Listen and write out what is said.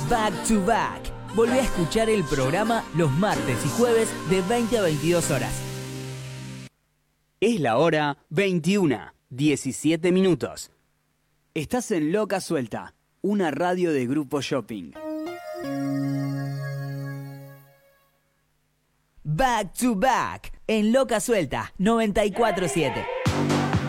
Back to Back. Volví a escuchar el programa los martes y jueves de 20 a 22 horas. Es la hora 21, 17 minutos. Estás en Loca Suelta, una radio de Grupo Shopping. Back to Back en Loca Suelta 94.7.